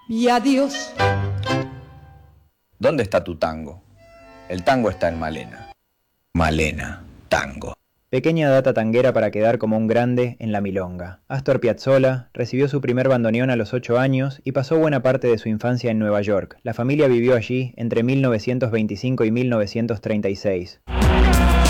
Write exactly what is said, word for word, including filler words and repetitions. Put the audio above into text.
y adiós. ¿Dónde está tu tango? El tango está en Malena. Malena, tango. Pequeña data tanguera para quedar como un grande en la milonga. Astor Piazzolla recibió su primer bandoneón a los ocho años y pasó buena parte de su infancia en Nueva York. La familia vivió allí entre mil novecientos veinticinco y mil novecientos treinta y seis.